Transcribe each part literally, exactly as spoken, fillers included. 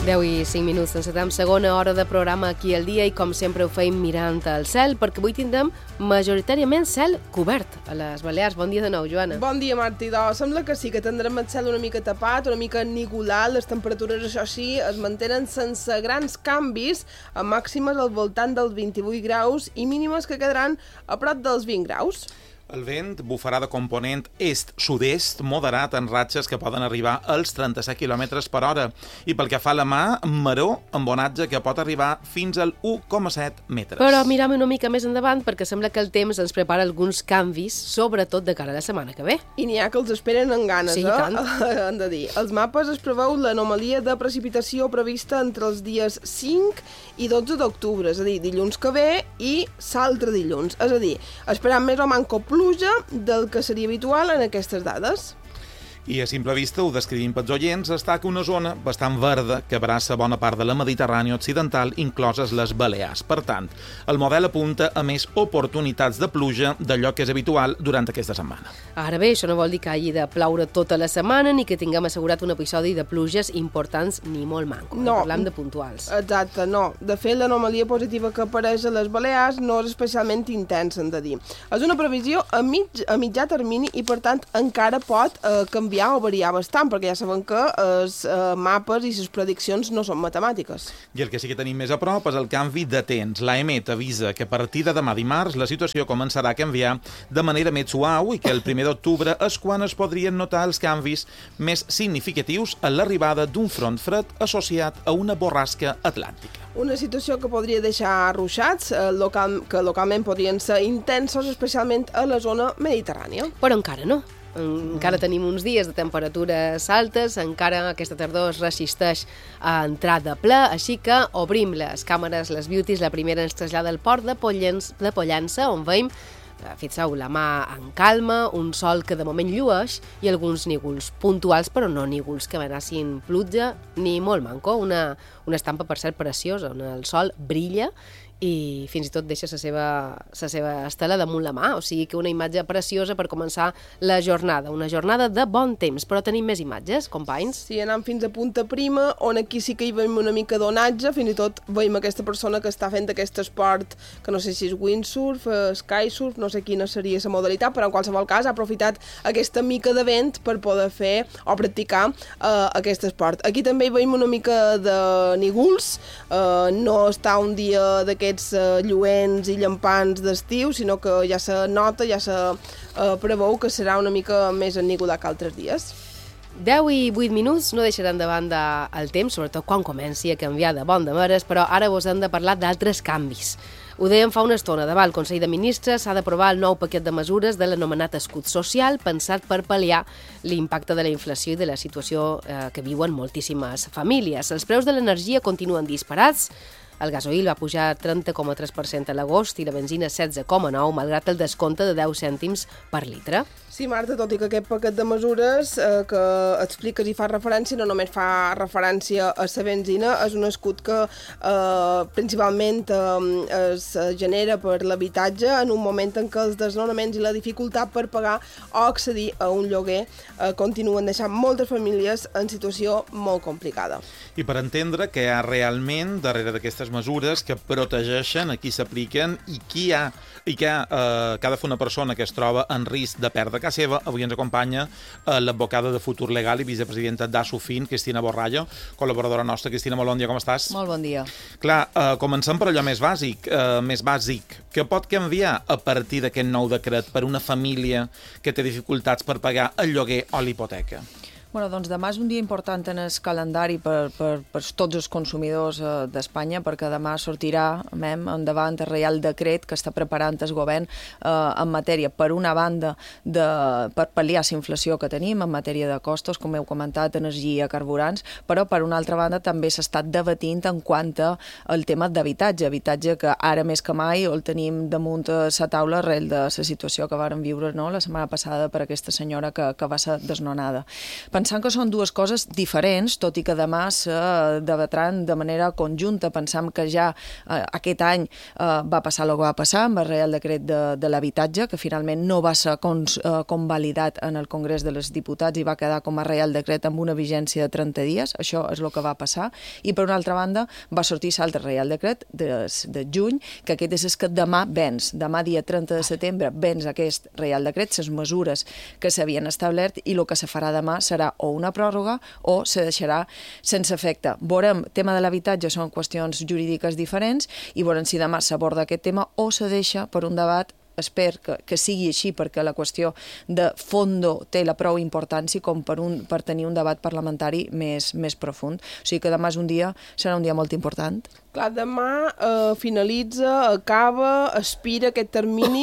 deu i cinc minuts, encetem segona hora de programa aquí al dia i com sempre ho feim mirant al cel, perquè avui tindrem majoritàriament cel cobert a les Balears. Bon dia de nou, Joana. Bon dia, Martí. Doncs sembla que sí, que tindrem el cel una mica tapat, una mica ennigolat, les temperatures, això sí, es mantenen sense grans canvis, amb màximes al voltant dels vint-i-vuit graus i mínimes que quedaran a prop dels vint graus. El vent bufarà de component est-sud-est moderat en ratxes que poden arribar als trenta-set quilòmetres per hora. I pel que fa a la mà, maró amb onatge que pot arribar fins al u coma set metres. Però miram una mica més endavant perquè sembla que el temps ens prepara alguns canvis, sobretot de cara a la setmana que ve. I n'hi ha que els esperen amb ganes, sí, eh? Tant. Han de dir. Els mapes es preveu l'anomalia de precipitació prevista entre els dies cinc i dotze d'octubre, és a dir, dilluns que ve i l'altre dilluns. És a dir, esperant més o manco pluja del que seria habitual en aquestes dades. I a simple vista, ho descrivim pels oients, destaca una zona bastant verda que abraça bona part de la Mediterrània occidental, incloses les Balears. Per tant, el model apunta a més oportunitats de pluja d'allò que és habitual durant aquesta setmana. Ara bé, això no vol dir que hagi de ploure tota la setmana ni que tinguem assegurat un episodi de pluges importants ni molt manco. No. Parlam de puntuals. Exacte, no. De fet, l'anomalia positiva que apareix a les Balears no és especialment intensa, hem de dir. És una previsió a, mig, a mitjà termini i, per tant, encara pot eh, canviar o variar bastant, perquè ja sabem que els eh, mapes i les prediccions no són matemàtiques. I el que sí que tenim més a prop és el canvi de temps. L'AEMET avisa que a partir de demà dimarts la situació començarà a canviar de manera més suau i que el primer d'octubre és quan es podrien notar els canvis més significatius a l'arribada d'un front fred associat a una borrasca atlàntica. Una situació que podria deixar ruixats, eh, local, que localment podrien ser intensos, especialment a la zona mediterrània. Però encara no. Encara tenim uns dies de temperatures altes, encara aquesta tardor es resisteix a entrar de ple, així que obrim les càmeres, les beauties. La primera ens trasllada al port de Pollença, de Pollença, on veiem, fixeu, la mà en calma, un sol que de moment llueix i alguns nígols puntuals, però no nígols que venassin pluja ni molt manco. Una, una estampa, per cert, preciosa, on el sol brilla i fins i tot deixa la seva, la seva estela damunt la mà, o sigui que una imatge preciosa per començar la jornada, una jornada de bon temps. Però tenim més imatges, companys? Sí, anem fins a Punta Prima, on aquí sí que hi veiem una mica d'onatge, fins i tot veiem aquesta persona que està fent aquest esport, que no sé si és windsurf, skysurf, no sé quina seria la modalitat, però en qualsevol cas ha aprofitat aquesta mica de vent per poder fer o practicar uh, aquest esport. Aquí també hi veiem una mica de nígols, uh, no està un dia d'aquest aquests uh, lluents i llampants d'estiu, sinó que ja se nota, ja se uh, preveu que serà una mica més ennigolat que altres dies. deu i vuit minuts no deixaran de banda el temps, sobretot quan comenci a canviar de bon de mares, però ara vos hem de parlar d'altres canvis. Ho dèiem fa una estona, davant el Consell de Ministres s'ha d'aprovar el nou paquet de mesures de l'anomenat escut social pensat per pal·liar l'impacte de la inflació i de la situació eh, que viuen moltíssimes famílies. Els preus de l'energia continuen disparats. El gasoil va pujar trenta coma tres per cent a l'agost i la benzina setze coma nou, malgrat el descompte de deu cèntims per litre. Sí, Marta, tot i que aquest paquet de mesures eh, que expliques i fa referència no només fa referència a la benzina, és un escut que eh, principalment eh, es genera per l'habitatge en un moment en què els desnonaments i la dificultat per pagar o accedir a un lloguer eh, continuen deixant moltes famílies en situació molt complicada. I per entendre què hi ha realment darrere d'aquestes mesures que protegeixen a qui s'apliquen i qui ha, i què, eh, què ha de fer una persona que es troba en risc de perdre casa seva, avui ens acompanya eh, l'advocada de Futur Legal i vicepresidenta d'Asufin, Cristina Borrallo, col·laboradora nostra. Cristina, molt bon dia, com estàs? Molt bon dia. Clar, eh, comencem per allò més bàsic, eh, més bàsic. Què pot canviar a partir d'aquest nou decret per una família que té dificultats per pagar el lloguer o l'hipoteca? Bueno, doncs demà és un dia important en el calendari per, per, per tots els consumidors eh, d'Espanya, perquè demà sortirà mem, endavant el Reial Decret que està preparant el govern eh, en matèria, per una banda, de, per pal·liar la inflació que tenim en matèria de costos, com heu comentat, energia, carburants, però per una altra banda també s'ha estat debatint en quant al tema d'habitatge, habitatge que ara més que mai el tenim damunt la taula arrel de la situació que vàrem viure, no?, la setmana passada per aquesta senyora que, que va ser desnonada. Per pensant que són dues coses diferents, tot i que demà se debatran de manera conjunta. Pensam que ja eh, aquest any eh, va passar el que va passar amb el Reial Decret de, de l'habitatge, que finalment no va ser cons, eh, convalidat en el Congrés dels Diputats i va quedar com a Reial Decret amb una vigència de trenta dies. Això és el que va passar. I per una altra banda va sortir l'altre Reial Decret de, de juny, que aquest és el que demà vens. Demà, dia trenta de setembre, vens aquest Reial Decret, les mesures que s'havien establert, i el que se farà demà serà o una pròrroga o se deixarà sense efecte. Veurem, tema de l'habitatge són qüestions jurídiques diferents i veurem si demà s'aborda aquest tema o se deixa per un debat. Espero que, que sigui així, perquè la qüestió de fondo té la prou importància com per, un, per tenir un debat parlamentari més, més profund. O sigui que demà és un dia, serà un dia molt important. Clar, demà eh, finalitza, acaba, expira aquest termini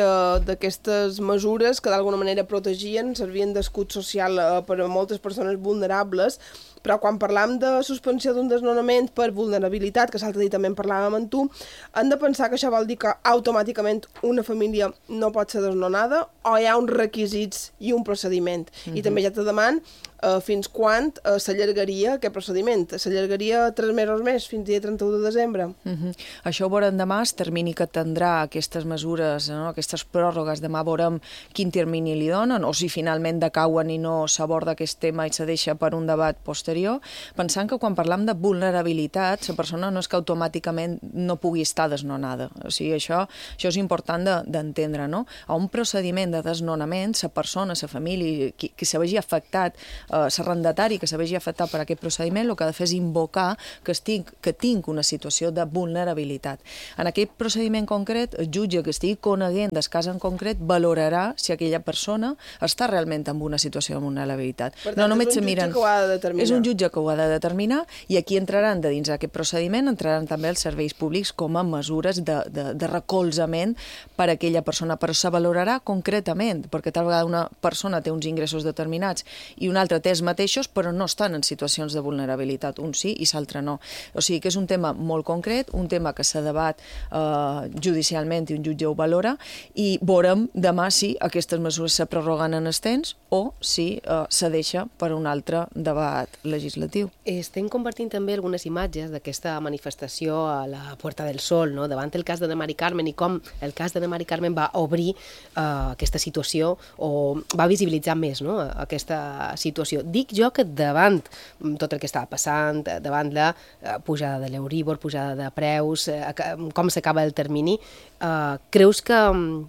d'aquestes mesures que d'alguna manera protegien, servien d'escut social eh, per a moltes persones vulnerables, però quan parlam de suspensió d'un desnonament per vulnerabilitat, que l'altre dia també en parlàvem amb tu, hem de pensar que això vol dir que automàticament una família no pot ser desnonada o hi ha uns requisits i un procediment. Mm-hmm. I també ja te deman uh, fins quan uh, s'allargaria aquest procediment. S'allargaria tres mesos més, fins dia trenta-u de desembre. Mm-hmm. Això ho veurem demà, el termini que tindrà aquestes mesures, no? Aquestes pròrrogues, demà veurem quin termini li donen, o si finalment decauen i no s'aborda aquest tema i se deixa per un debat posterior. Pensant que quan parlam de vulnerabilitat, la persona no és que automàticament no pugui estar desnonada. O sigui, això, això és important d'entendre, no? A un procediment de desnonament, la persona, la família, qui, qui se vegi afectat, eh, l'arrendatari que se vegi afectat per aquest procediment, el que ha de fer és invocar que, estic, que tinc una situació de vulnerabilitat. En aquest procediment concret, el jutge que estigui coneguent del cas en concret valorarà si aquella persona està realment en una situació de vulnerabilitat. Per tant, no només és un jutge que ho ha de determinar. És un jutge que ho ha de determinar i aquí entraran de dins d'aquest procediment, entraran també els serveis públics com a mesures de, de, de recolzament per a aquella persona, però se valorarà concretament, perquè tal vegada una persona té uns ingressos determinats i una altra té els mateixos, però no estan en situacions de vulnerabilitat, un sí i l'altre no. O sigui que és un tema molt concret, un tema que s'ha debat eh, judicialment i un jutge ho valora, i veurem demà si aquestes mesures se prorroguen en el temps o si eh, se deixa per un altre debat legislatiu. Estem compartint també algunes imatges d'aquesta manifestació a la Puerta del Sol, no? Davant el cas de Mari Carmen, i com el cas de Mari Carmen va obrir uh, aquesta situació o va visibilitzar més, no? Aquesta situació. Dic jo que davant tot el que estava passant, davant la uh, pujada de l'Euríbor, pujada de preus, uh, com s'acaba el termini, uh, creus que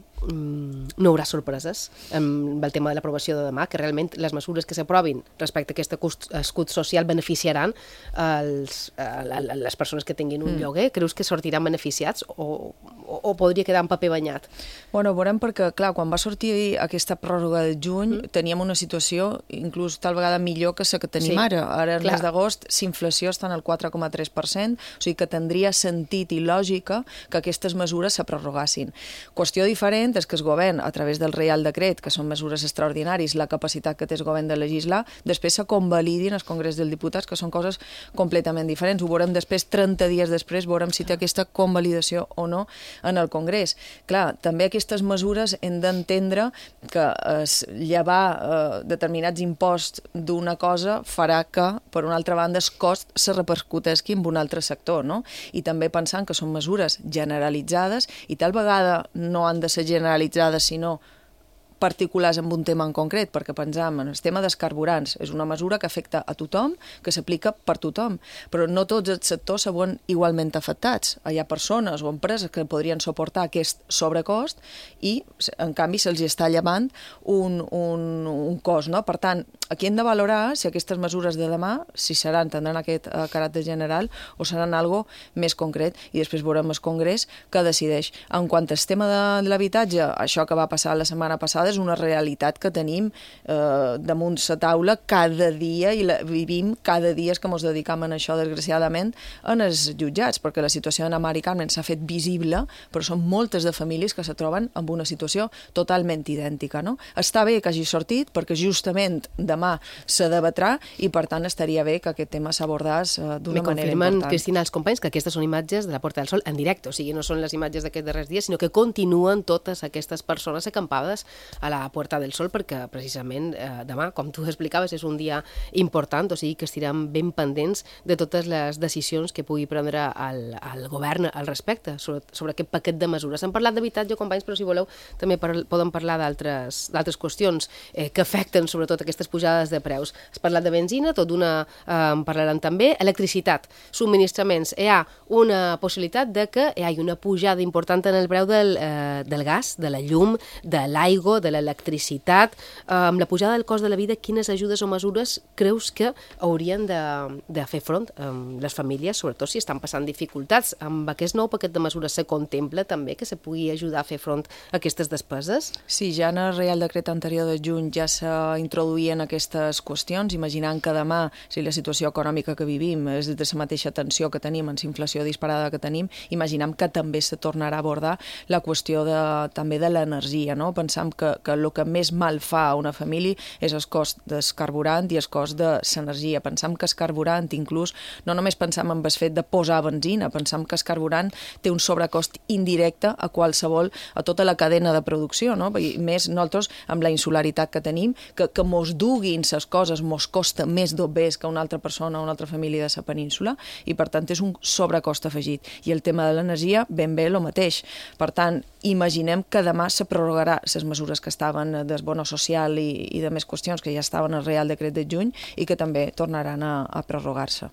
no hi haurà sorpreses amb el tema de l'aprovació de demà, que realment les mesures que s'aprovin respecte a aquest escut social beneficiaran els, a les persones que tinguin un mm. lloguer? Creus que sortiran beneficiats o, o, o podria quedar en paper banyat? Bueno, veurem, perquè, clar, quan va sortir aquesta pròrroga de juny mm. teníem una situació inclús tal vegada millor que la que tenim sí, ara. Ara, en mes d'agost, l'inflació està en el quatre coma tres per cent, o sigui que tindria sentit i lògica que aquestes mesures se prorrogassin. Qüestió diferent és que el govern, a través del Reial Decret, que són mesures extraordinaris, la capacitat que té el govern de legislar, després se convalidin al Congrés dels Diputats, que són coses completament diferents. Ho veurem després, trenta dies després, veurem si té aquesta convalidació o no en el Congrés. Clar, també aquestes mesures hem d'entendre que es llevar eh, determinats imposts d'una cosa farà que, per una altra banda, el cost se repercutesqui en un altre sector, no? I també pensant que són mesures generalitzades i tal vegada no han de ser generalitzades, sinó particulars en un tema en concret, perquè pensam en el tema dels carburants. És una mesura que afecta a tothom, que s'aplica per tothom, però no tots els sectors se veuen igualment afectats. Hi ha persones o empreses que podrien suportar aquest sobrecost i, en canvi, se'ls està llevant un, un, un cost, no? Per tant, aquí hem de valorar si aquestes mesures de demà, si seran, tindran aquest uh, caràcter general o seran algo més concret, i després veurem el Congrés que decideix. En quant al tema de, de l'habitatge, això que va passar la setmana passada és una realitat que tenim eh, damunt la taula cada dia i la vivim cada dia que ens dedicam a això, desgraciadament, en els jutjats, perquè la situació de Mari Carmen s'ha fet visible, però són moltes de famílies que se troben en una situació totalment idèntica, no? Està bé que hagi sortit, perquè justament demà se debatrà i, per tant, estaria bé que aquest tema s'abordés eh, d'una manera important. Me confirmen, Cristina, els companys, que aquestes són imatges de la Puerta del Sol en directe, o sigui, no són les imatges d'aquests darrers dies, sinó que continuen totes aquestes persones acampades a la Puerta del Sol, perquè precisament eh, demà, com tu explicaves, és un dia important, o sigui que estirem ben pendents de totes les decisions que pugui prendre el, el govern al respecte sobre, sobre aquest paquet de mesures. Hem parlat d'habitatge, companys, però si voleu també par podem parlar d'altres qüestions eh, que afecten sobretot aquestes pujades de preus. Has parlat de benzina, tot d'una eh, en parlarem també, electricitat, subministraments. Hi ha una possibilitat de que hi hagi una pujada important en el preu del, eh, del gas, de la llum, de l'aigua, de l'electricitat. Eh, amb la pujada del cost de la vida, quines ajudes o mesures creus que haurien de, de fer front eh, les famílies, sobretot si estan passant dificultats? Amb aquest nou paquet de mesures se contempla també que se pugui ajudar a fer front a aquestes despeses? Sí, ja en el Reial Decret anterior de juny ja s'introduïen aquestes qüestions, imaginant que demà, si la situació econòmica que vivim és de la mateixa tensió que tenim, en la inflació disparada que tenim, imaginem que també se tornarà a abordar la qüestió de, també de l'energia, no? Pensam que, que el que més mal fa a una família és el cost del carburant i el cost de l'energia. Pensam que el carburant, inclús, no només pensam en el fet de posar benzina, pensam que el carburant té un sobrecost indirecte a qualsevol, a tota la cadena de producció, no? I més nosaltres, amb la insularitat que tenim, que, que mos duguin les coses mos costa més d'obès que una altra persona o una altra família de la península, i per tant és un sobrecost afegit. I el tema de l'energia, ben bé el mateix. Per tant, imaginem que demà se prorrogarà les mesures que estaven del bono social i, i de més qüestions que ja estaven al Real Decret de juny i que també tornaran a, a prorrogar-se.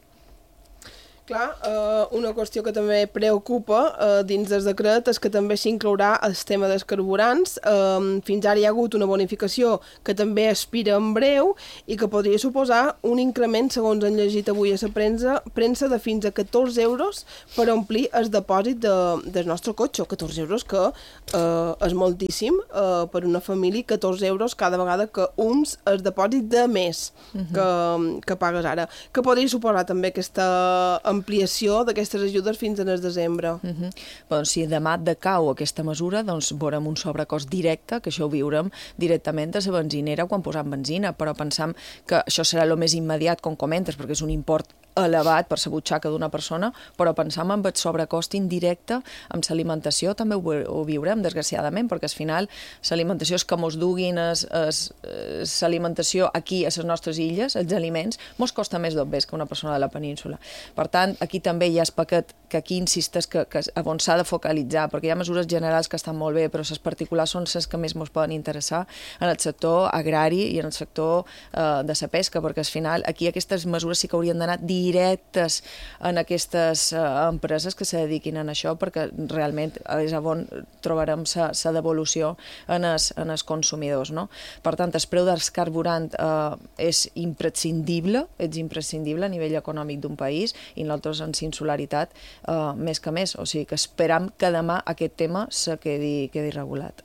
Clar, eh, una qüestió que també preocupa eh, dins del decret és que també s'inclourà el tema dels carburants. Eh, fins ara hi ha hagut una bonificació que també expira en breu i que podria suposar un increment, segons han llegit avui a la premsa, premsa de fins a catorze euros per omplir el depòsit de, del nostre cotxe. catorze euros que eh, és moltíssim eh, per una família, catorze euros cada vegada que uns el depòsit de més uh-huh. que, que pagues ara. Que podria suposar també aquesta ampliació d'aquestes ajudes fins en el desembre. Uh-huh. Doncs si demà decau aquesta mesura, doncs veurem un sobrecost directe, que això ho viurem directament a la benzinera quan posam benzina, però pensam que això serà el més immediat, com comentes, perquè és un import elevat per la butxaca d'una persona, però pensam en el sobrecost indirecte amb l'alimentació també ho, ho viurem, desgraciadament, perquè al final l'alimentació és que mos duguin l'alimentació aquí a les nostres illes, els aliments, mos costa més d'obès que una persona de la península. Per tant, aquí també hi ha el paquet que aquí insistes que, que on s'ha de focalitzar, perquè hi ha mesures generals que estan molt bé, però les particulars són les que més ens poden interessar en el sector agrari i en el sector eh, de la pesca, perquè al final aquí aquestes mesures sí que haurien d'anar directes en aquestes eh, empreses que se dediquin a això, perquè realment és on trobarem la devolució en els, en els consumidors, no? Per tant, el preu del carburant eh, és imprescindible, és imprescindible a nivell econòmic d'un país, i nosaltres en insularitat eh, més que més, o sigui que esperam que demà aquest tema se quedi, quedi regulat.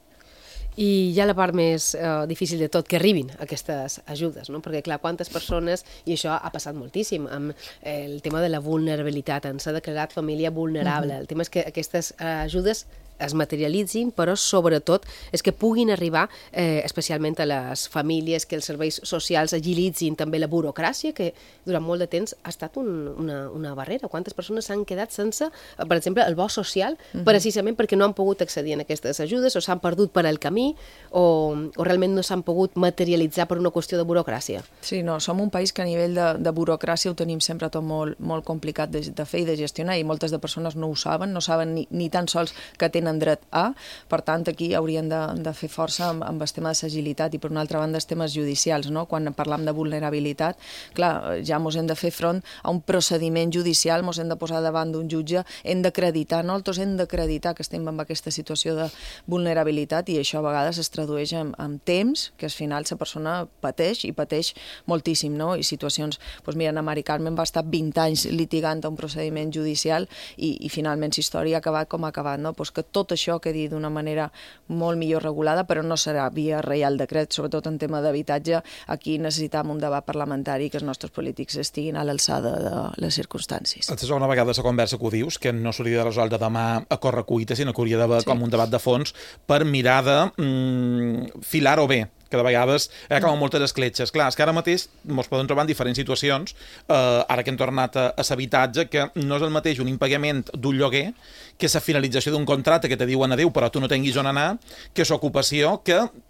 I hi ha la part més eh, difícil de tot, que arribin aquestes ajudes, no? Perquè, clar, quantes persones, i això ha passat moltíssim, amb el tema de la vulnerabilitat, ens ha declarat família vulnerable. Uh-huh. El tema és que aquestes eh, ajudes es materialitzin, però sobretot és que puguin arribar eh, especialment a les famílies, que els serveis socials agilitzin també la burocràcia, que durant molt de temps ha estat un, una, una barrera. Quantes persones s'han quedat sense, per exemple, el bo social, uh-huh. precisament perquè no han pogut accedir a aquestes ajudes, o s'han perdut per al camí, o, o realment no s'han pogut materialitzar per una qüestió de burocràcia. Sí, no, som un país que a nivell de, de burocràcia ho tenim sempre tot molt, molt complicat de, de fer i de gestionar, i moltes de persones no ho saben, no saben ni, ni tan sols que tenen dret a, per tant aquí haurien de, de fer força amb, amb el tema de l'agilitat, i per una altra banda els temes judicials, no? Quan parlam de vulnerabilitat, clar, ja mos hem de fer front a un procediment judicial, mos hem de posar davant d'un jutge, hem d'acreditar, nosaltres hem d'acreditar que estem en aquesta situació de vulnerabilitat, i això a vegades es tradueix en, en temps que al final la persona pateix, i pateix moltíssim, no? I situacions, doncs mira, en Mari Carmen va estar vint anys litigant un procediment judicial, i, i finalment la història ha acabat com ha acabat, no? Pues que tot això quedi d'una manera molt millor regulada, però no serà via Reial Decret, sobretot en tema d'habitatge. Aquí necessitam un debat parlamentari, que els nostres polítics estiguin a l'alçada de les circumstàncies. És una vegada la conversa que ho dius, que no s'hauria de resoldre demà a correcuita, sinó que hauria d'haver sí. com un debat de fons per mirar de mm, filar-ho bé, que de vegades hi ha com moltes escletxes. Clar, és que ara mateix ens poden trobar en diferents situacions, eh, ara que hem tornat a, a l'habitatge, que no és el mateix un impagament d'un lloguer que la finalització d'un contracte que te diuen adéu però tu no tinguis on anar, que l'ocupació que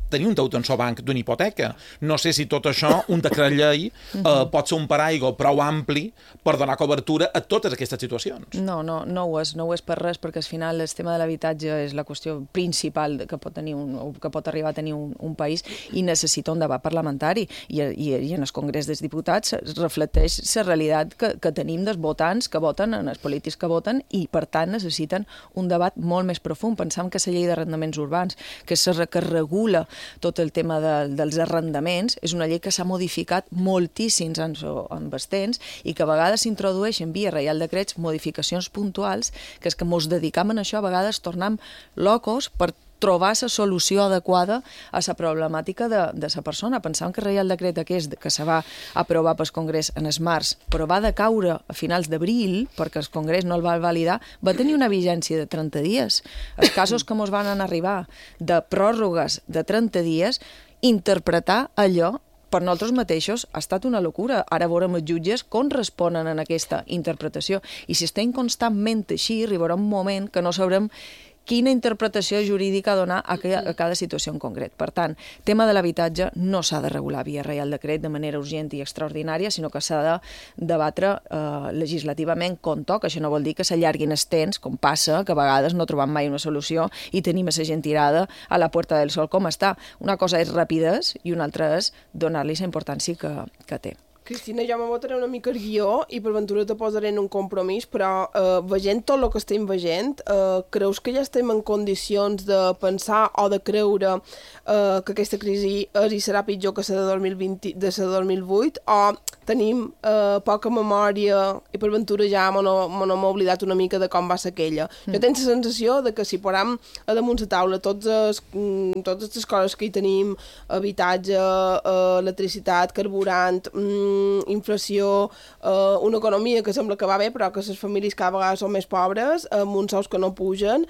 tenir un deute en el banc d'una hipoteca. No sé si tot això, un decret llei, eh, pot ser un paraigua prou ampli per donar cobertura a totes aquestes situacions. No, no, no ho és, no ho és per res, perquè al final el tema de l'habitatge és la qüestió principal que pot, tenir un, que pot arribar a tenir un, un país i necessita un debat parlamentari. I, i, i en el Congrés dels Diputats es reflecteix la realitat que, que tenim dels votants que voten, en els polítics que voten, i per tant necessiten un debat molt més profund. Pensam que la llei d'arrendaments urbans, que, se, que regula tot el tema de, dels arrendaments, és una llei que s'ha modificat moltíssims anys en bastants i que a vegades s'introdueixen via reial decrets modificacions puntuals, que és que mos dedicam a això, a vegades tornem locos per trobar la solució adequada a la problemàtica de, de la persona. Pensàvem que el reial decret aquest que se va aprovar pel Congrés en el març, però va de caure a finals d'abril, perquè el Congrés no el va validar, va tenir una vigència de trenta dies. Els casos que ens van arribar de pròrrogues de trenta dies, interpretar allò per nosaltres mateixos ha estat una locura. Ara veurem els jutges com responen en aquesta interpretació. I si estem constantment així, arribarà un moment que no sabrem quina interpretació jurídica donar a cada situació en concret. Per tant, tema de l'habitatge no s'ha de regular via reial decret de manera urgent i extraordinària, sinó que s'ha de debatre eh, legislativament com toca. Això no vol dir que s'allarguin els temps, com passa, que a vegades no trobam mai una solució i tenim a la gent tirada a la Puerta del Sol com està. Una cosa és rapidesa i una altra és donar-li la importància que, que té. Cristina, jo me botaré una mica el guió i per ventura te posaré en un compromís, però eh, veient tot el que estem veient, eh, creus que ja estem en condicions de pensar o de creure eh, que aquesta crisi és i serà pitjor que la de dos mil vint, de la de dos mil vuit, o tenim eh, poca memòria i per ventura ja m'hem oblidat una mica de com va ser aquella? Mm. Jo tinc la sensació de que si posem a damunt la taula tots es, totes les coses que hi tenim, habitatge, eh, electricitat, carburant, mm, inflació, eh, una economia que sembla que va bé, però que les famílies cada vegada són més pobres, amb uns sous que no pugen,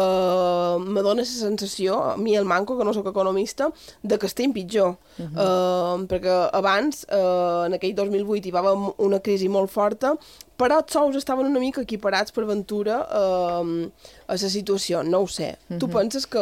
eh, me dona la sensació, a mi el manco, que no sóc economista, de que estem pitjor. Uh-huh. eh, perquè abans, eh, en aquell dos mil vuit, hi va haver una crisi molt forta, però els sous estaven una mica equiparats per ventura eh, a la situació, no ho sé. Uh-huh. Tu penses que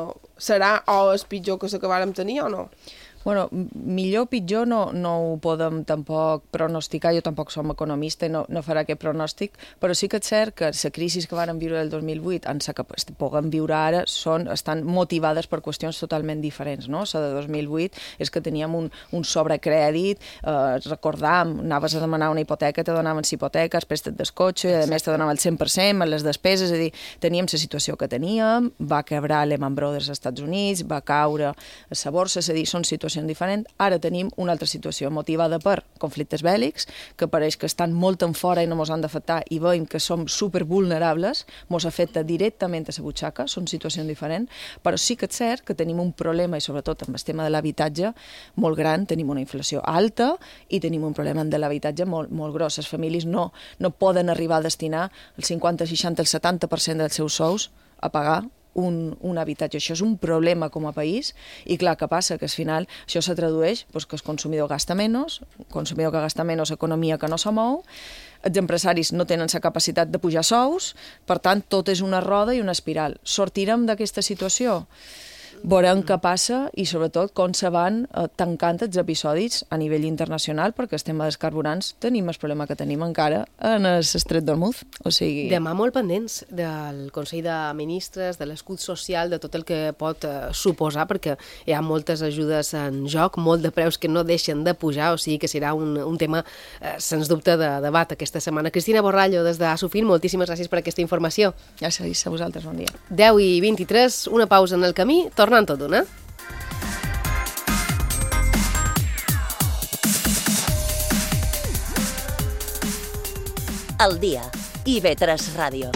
serà o és pitjor que la que vàrem tenir o no? Bueno, millor o pitjor no, no ho podem tampoc pronosticar, jo tampoc som economista i no, no farà aquest pronòstic, però sí que és cert que la crisi que vàrem viure el dos mil vuit, en la que puguem viure ara, són, estan motivades per qüestions totalment diferents, no? La de dos mil vuit és que teníem un, un sobrecrèdit, eh, recordam, anaves a demanar una hipoteca, te donaven la hipoteca, el préstec del cotxe, i a més te donaven el cent per cent, les despeses, és a dir, teníem la situació que teníem, va quebrar Lehman Brothers als Estats Units, va caure a la borsa, és a dir, són situacions diferent. Ara tenim una altra situació motivada per conflictes bèl·lics, que pareix que estan molt en fora i no ens han d'afectar i veiem que som supervulnerables, ens afecta directament a la butxaca, són situacions diferents, però sí que és cert que tenim un problema, i sobretot amb el tema de l'habitatge, molt gran, tenim una inflació alta i tenim un problema de l'habitatge molt, molt gros. Les famílies no, no poden arribar a destinar el cinquanta, seixanta, el setanta per cent dels seus sous a pagar Un, un habitatge. Això és un problema com a país i clar, què passa? Que al final això se tradueix doncs, que el consumidor gasta menys, el consumidor que gasta menys, economia que no se mou, els empresaris no tenen la capacitat de pujar sous, per tant, tot és una roda i una espiral. Sortirem d'aquesta situació? Veurem què passa i, sobretot, com se van eh, tancant els episodis a nivell internacional, perquè el tema dels carburants tenim el problema que tenim encara en l'estret d'Hormuz. O sigui... Demà molt pendents del Consell de Ministres, de l'escut social, de tot el que pot eh, suposar, perquè hi ha moltes ajudes en joc, molt de preus que no deixen de pujar, o sigui que serà un, un tema, eh, sens dubte, de debat aquesta setmana. Cristina Borrallo, des d'Asofin, moltíssimes gràcies per aquesta informació. Gràcies a vosaltres, bon dia. deu i vint-i-tres, una pausa en el camí, tornant tot d'una. El dia. I ve tres Ràdio.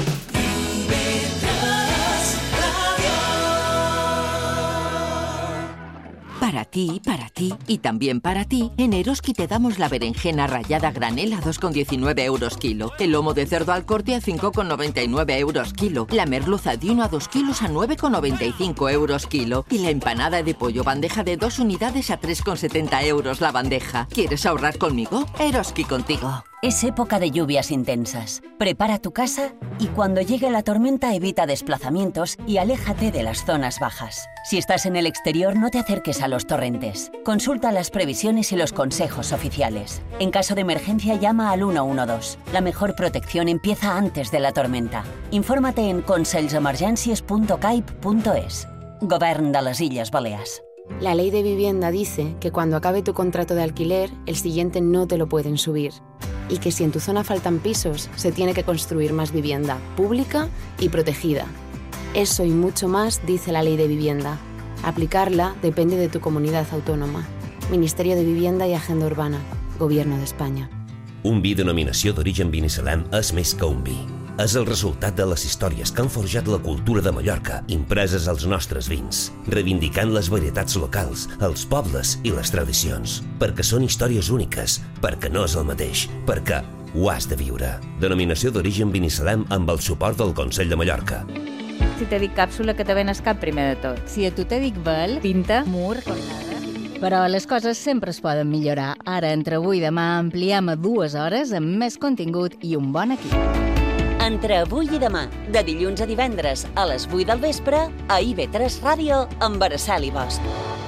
Para ti, para ti y también para ti, en Eroski te damos la berenjena rallada granel a dos con diecinueve euros kilo, el lomo de cerdo al corte a cinco con noventa y nueve euros kilo, la merluza de uno a dos kilos a nueve con noventa y cinco euros kilo y la empanada de pollo bandeja de dos unidades a tres con setenta euros la bandeja. ¿Quieres ahorrar conmigo? Eroski contigo. Es época de lluvias intensas. Prepara tu casa y cuando llegue la tormenta evita desplazamientos y aléjate de las zonas bajas. Si estás en el exterior, no te acerques a los torrentes. Consulta las previsiones y los consejos oficiales. En caso de emergencia, llama al uno uno dos. La mejor protección empieza antes de la tormenta. Infórmate en consells-emergències punto caip punto es. Govern de les Illes Balears. La ley de vivienda dice que cuando acabe tu contrato de alquiler, el siguiente no te lo pueden subir. Y que si en tu zona faltan pisos, se tiene que construir más vivienda pública y protegida. Eso y mucho más dice la ley de vivienda. Aplicarla depende de tu comunidad autónoma. Ministerio de Vivienda y Agenda Urbana. Gobierno de España. Un vi denominació d'origen Binissalem és més que un vi. És el resultat de les històries que han forjat la cultura de Mallorca, impreses als nostres vins, reivindicant les varietats locals, els pobles i les tradicions. Perquè són històries úniques, perquè no és el mateix, perquè ho has de viure. Denominació d'origen Binissalem amb el suport del Consell de Mallorca. Si te dic càpsula, que te ven el cap primer de tot. Si a tu te dic vel, pinta, mur, cornada. Però les coses sempre es poden millorar. Ara, entre avui i demà, ampliem a dues hores amb més contingut i un bon equip. Entre avui i demà, de dilluns a divendres a les vuit del vespre, a I V tres Ràdio amb Araceli Bosch.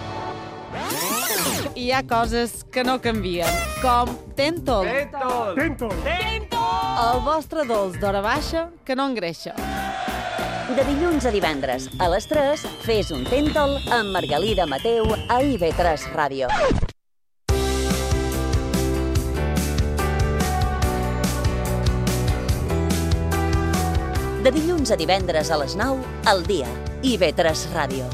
Hi ha coses que no canvien, com Tentol. Tentol! Tentol! Tentol! El vostre dolç d'hora baixa que no engreixa. De dilluns a divendres a les tres, fes un Tentol amb Margalida Mateu a I V tres Ràdio. De dilluns a divendres a les nou, al dia, I V tres Ràdio.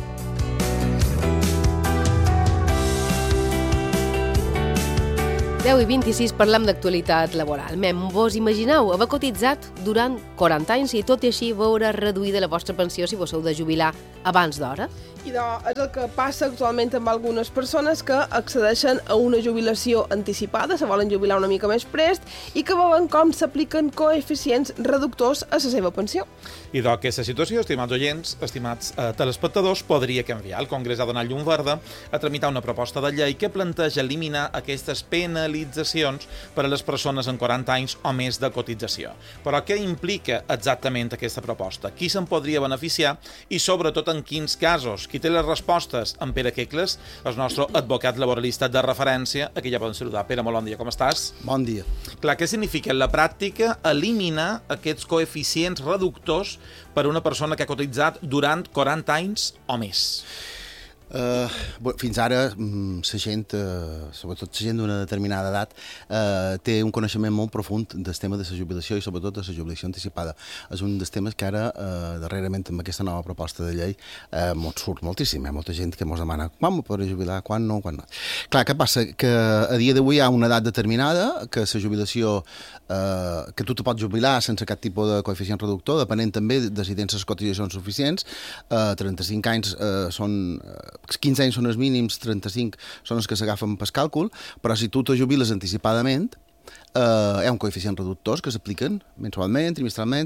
deu i vint-i-sis parlem d'actualitat laboral. Mem, vos imagineu haver cotitzat durant quaranta anys i tot i així veure reduïda la vostra pensió si vos heu de jubilar abans d'hora? I doncs és el que passa actualment amb algunes persones que accedeixen a una jubilació anticipada, se volen jubilar una mica més prest i que veuen com s'apliquen coeficients reductors a la seva pensió. I doncs aquesta situació, estimats oients, estimats eh, telespectadors, podria canviar. El Congrés ha donat llum verda a tramitar una proposta de llei que planteja eliminar aquestes penalitzacions per a les persones amb quaranta anys o més de cotització. Però què implica exactament aquesta proposta? Qui se'n podria beneficiar i, sobretot, en quins casos? Qui té les respostes? En Pere Quecles, el nostre advocat laboralista de referència. Aquí ja poden saludar. Pere, molt bon dia, com estàs? Bon dia. Clar, què significa en la pràctica eliminar aquests coeficients reductors per a una persona que ha cotitzat durant quaranta anys o més? Uh, fins ara, la gent, uh, sobretot la gent d'una determinada edat, uh, té un coneixement molt profund del tema de la jubilació i sobretot de la jubilació anticipada. És un dels temes que ara, uh, darrerament, amb aquesta nova proposta de llei, uh, mos surt moltíssim. Hi ha molta gent que ens demana quan m'ho podré jubilar, quan no, quan no. Clar, què passa? Que a dia d'avui hi ha una edat determinada, que la jubilació, uh, que tu te pots jubilar sense cap tipus de coeficient reductor, depenent també de si tens les cotitzacions suficients. Uh, trenta-cinc anys uh, són... Uh, quinze anys són els mínims, trenta-cinc són els que s'agafen per càlcul, però si tu te jubiles anticipadament, eh, hi ha un coeficient reductors que s'apliquen mensualment, trimestralment,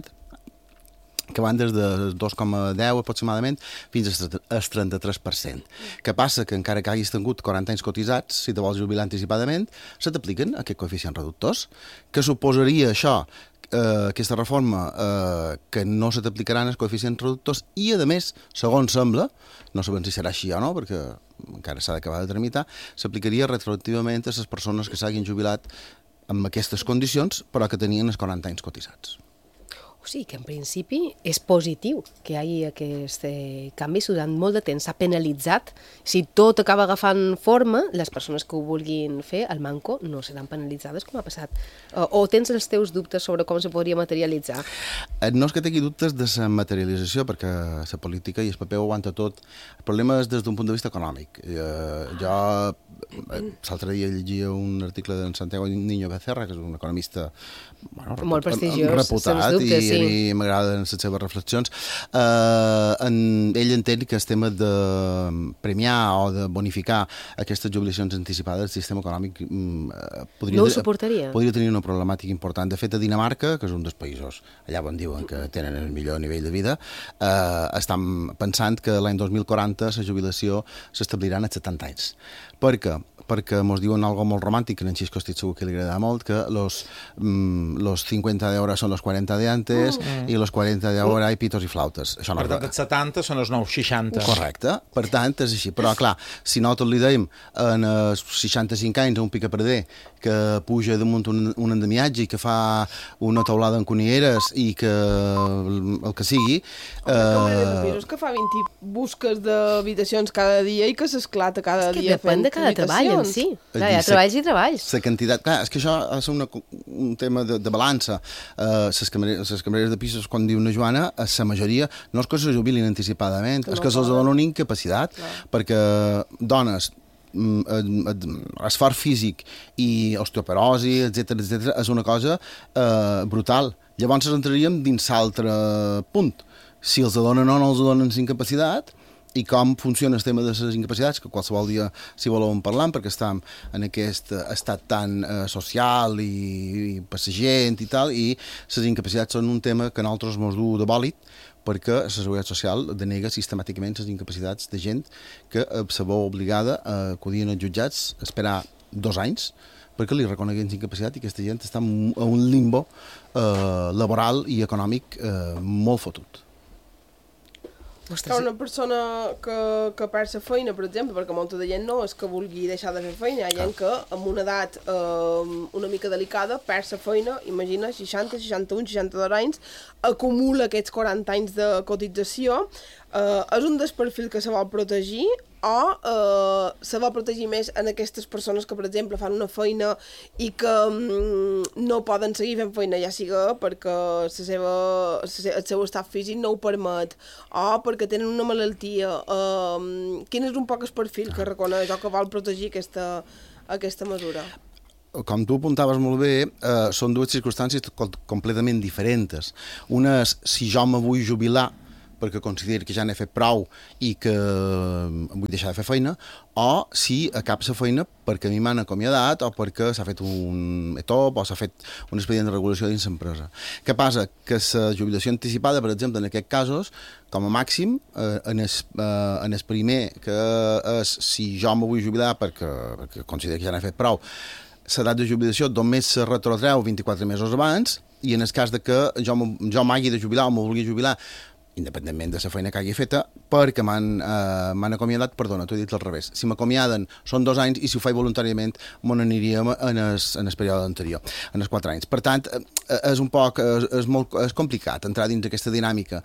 que van des de dos coma deu aproximadament fins al trenta-tres per cent. Què passa? Que encara que hagis tingut quaranta anys cotitzats, si te vols jubilar anticipadament, se t'apliquen aquests coeficients reductors. Què suposaria això? Uh, aquesta reforma uh, que no se t'aplicaran els coeficients reductors i, a més, segons sembla, no sabem si serà així o no, perquè encara s'ha d'acabar de tramitar, s'aplicaria retroactivament a les persones que s'hagin jubilat amb aquestes condicions, però que tenien els quaranta anys cotitzats. O sigui que, en principi, és positiu que hi hagi aquest canvi. Durant molt de temps s'ha penalitzat. Si tot acaba agafant forma, les persones que ho vulguin fer, al manco, no seran penalitzades, com ha passat. O tens els teus dubtes sobre com se podria materialitzar? No és que tingui dubtes de la materialització, perquè la política i el paper ho aguanta tot. El problema és des d'un punt de vista econòmic. Jo l'altre dia llegia un article d'en Santiago Niño Becerra, que és un economista bueno, molt prestigiós, reputat, i Sí. i m'agraden les seves reflexions. Uh, en, ell entén que el tema de premiar o de bonificar aquestes jubilacions anticipades, el sistema econòmic mm, podria, no ho suportaria. podria tenir una problemàtica important. De fet, a Dinamarca, que és un dels països allà on diuen que tenen el millor nivell de vida, eh, estan pensant que l'any dos mil quaranta la jubilació s'establirà als setanta anys. Per què? Perquè ens diuen algo molt romàntic, que en Xisco estic segur que li agrada molt, que los, mm, los cincuenta de ahora son los cuarenta de antes mm. i los cuarenta de ahora hay pitos i flautes. Això no per tant, els setanta són els nous seixanta. Correcte, per tant, és així. Però, clar, si nosaltres li dèiem en els seixanta-cinc anys a un picaperder que puja damunt un, un endemiatge i que fa una taulada en conilleres i que el, el que sigui... Eh... És que fa vint busques d'habitacions cada dia i que s'esclata cada dia. És que dia depèn de cada treball en si. Clar, hi ha treballs i treballs. La quantitat... Clar, és que això és una, un tema de, de balança. Uh, les camareres, camareres de pisos, quan diu una Joana, la majoria no és que se jubilin anticipadament, no, és que se'ls donen incapacitat, clar. Perquè dones, esforç físic i osteoporosi, etcètera, etcètera, és una cosa eh, brutal. Llavors entraríem dins l'altre punt. Si els donen o no els donen incapacitat, i com funciona el tema de les incapacitats, que qualsevol dia si volem parlar, perquè estem en aquest estat tan eh, social i, i per la gent i tal, i les incapacitats són un tema que a nosaltres ens du de bòlit, perquè la Seguretat Social denega sistemàticament les incapacitats de gent que se veu obligada a acudir als jutjats, a esperar dos anys, perquè li reconeguin incapacitat i aquesta gent està en un limbo eh, laboral i econòmic eh, molt fotut. Ostres. Una persona que, que perd la feina, per exemple, perquè molta de gent no és que vulgui deixar de fer feina, hi ha gent que amb una edat eh, una mica delicada perd la feina, imagina, seixanta, seixanta-un, seixanta-dos anys, acumula aquests quaranta anys de cotització, eh, és un dels perfils que se vol protegir o eh, se vol protegir més en aquestes persones que, per exemple, fan una feina i que mm, no poden seguir fent feina, ja siga perquè la seva, el seu estat físic no ho permet o perquè tenen una malaltia. Eh, quin és un poc el perfil que reconeix o que vol protegir aquesta, aquesta mesura? Com tu apuntaves molt bé, eh, són dues circumstàncies completament diferents. Una és si jo me vull jubilar perquè consideri que ja n'he fet prou i que em vull deixar de fer feina, o si acabo la feina perquè a mi m'han acomiadat o perquè s'ha fet un E T O P o s'ha fet un expedient de regulació dins l'empresa. Què passa? Que la jubilació anticipada, per exemple, en aquests casos, com a màxim, eh, en, el, eh, en el primer, que és si jo me vull jubilar perquè, perquè considero que ja n'he fet prou, l'edat de jubilació només se retrotreu vint-i-quatre mesos abans, i en el cas de que jo, jo m'hagi de jubilar o me vulgui jubilar independentment de la feina que hagi feta, perquè m'han eh, acomiadat, perdona, t'ho he dit al revés. Si m'acomiaden són dos anys i si ho faig voluntàriament me n'aniríem en el, en el període anterior, en els quatre anys. Per tant, eh, és un poc, és, és molt és complicat entrar dins aquesta dinàmica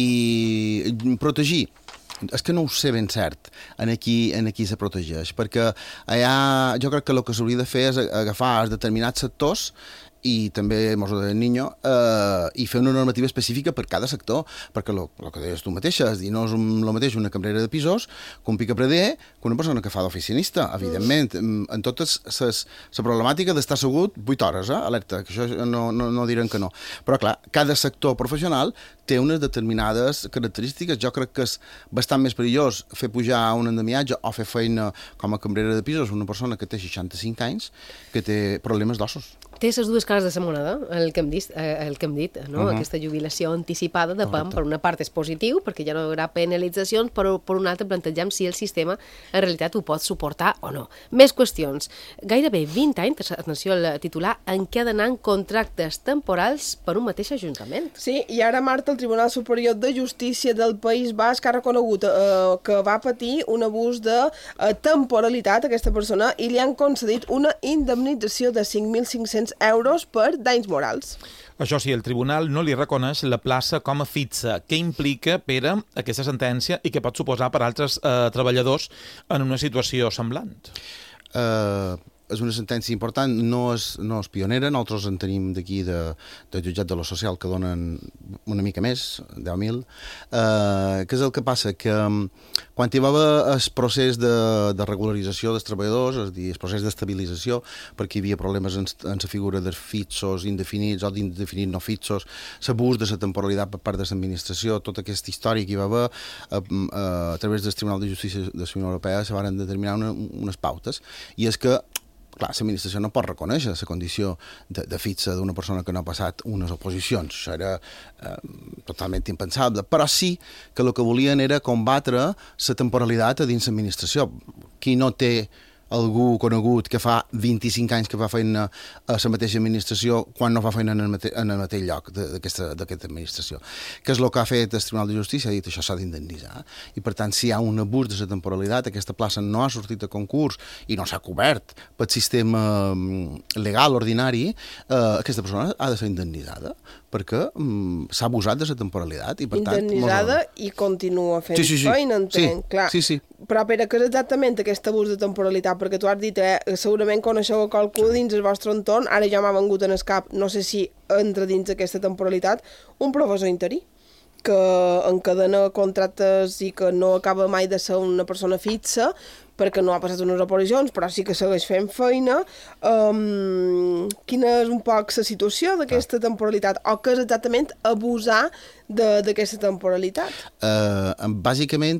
i protegir. És que no ho sé ben cert en aquí, en aquí se protegeix, perquè allà, jo crec que el que s'hauria de fer és agafar els determinats sectors i també mos ho deia el Niño, eh, i fer una normativa específica per cada sector, perquè el que deies tu mateixa, és dir, no és el mateix una cambrera de pisos que un picapreder, que una persona que fa d'oficinista, evidentment. En totes la problemàtica d'estar assegut vuit hores, eh? Alerta, que això no, no, no diran que no. Però clar, cada sector professional té unes determinades característiques. Jo crec que és bastant més perillós fer pujar un endemiatge o fer feina com a cambrera de pisos una persona que té seixanta-cinc anys que té problemes d'ossos. Té les dues cares de la moneda, el que hem dit, el que hem dit no? Uh-huh. Aquesta jubilació anticipada de P A M, per una part és positiu, perquè ja no hi haurà penalitzacions, però per una altra plantegem si el sistema en realitat ho pot suportar o no. Més qüestions. Gairebé vint anys, atenció al titular, en què ha d'anar en contractes temporals per un mateix ajuntament. Sí, i ara, Marta, el Tribunal Superior de Justícia del País Basc ha reconegut eh, que va patir un abús de eh, temporalitat a aquesta persona i li han concedit una indemnització de cinc mil cinc-cents euros per danys morals. Això sí, el tribunal no li reconeix la plaça com a fixa. Què implica, Pere, aquesta sentència i què pot suposar per altres eh, treballadors en una situació semblant? Uh, és una sentència important, no és, no és pionera, nosaltres en tenim d'aquí de, de jutjat de lo social que donen una mica més, deu mil, eh, que és el que passa, que quan hi va haver el procés de, de regularització dels treballadors, és a dir, el procés d'estabilització, perquè hi havia problemes en, en la figura dels fitxos indefinits o d'indefinits no fitxos, l'abús de la temporalitat per part de l'administració, tota aquesta història que hi va haver, a, a, a través del Tribunal de Justícia de la Unió Europea se van determinar una, unes pautes, i és que clar, l'administració no pot reconèixer la condició de, de fixa d'una persona que no ha passat unes oposicions. Això era eh, totalment impensable. Però sí que el que volien era combatre la temporalitat a dins l'administració. Qui no té algú conegut que fa vint-i-cinc anys que fa feina a la mateixa administració quan no fa feina en el, mate en el mateix lloc d'aquesta administració. Que és el que ha fet el Tribunal de Justícia, ha dit això s'ha d'indemnitzar. I per tant, si hi ha un abús de la temporalitat, aquesta plaça no ha sortit a concurs i no s'ha cobert pel sistema legal ordinari, eh, aquesta persona ha de ser indemnitzada perquè mm, s'ha abusat de la temporalitat. I per indemnitzada tant, i continua fent sí, sí, sí. feina, entenc. Sí, clar. sí, sí. Però, Pere, què és exactament aquest abús de temporalitat? Perquè tu has dit, eh, segurament coneixeu a qualcú dins el vostre entorn, ara ja m'ha vengut en el cap, no sé si entra dins aquesta temporalitat, un professor interí que encadena contractes i que no acaba mai de ser una persona fixa, perquè no ha passat unes oposicions, però sí que segueix fent feina. Um, quina és un poc la situació d'aquesta temporalitat? O què és exactament abusar d'aquesta temporalitat? Uh, bàsicament,